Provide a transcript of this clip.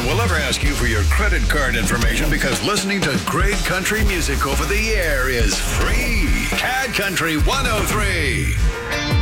one will ever ask you for your credit card information because listening to great country music over the air is free. CAD Country 103.